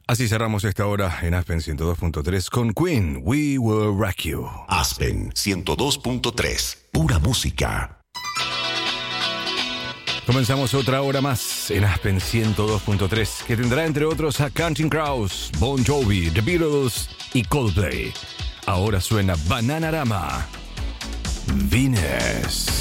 Así cerramos esta hora en Aspen 102.3 con Queen, We Will Rock You. Aspen 102.3, pura música. Comenzamos otra hora más en Aspen 102.3, que tendrá entre otros a Counting Crows, Bon Jovi, The Beatles y Coldplay. Ahora suena Bananarama, Venus.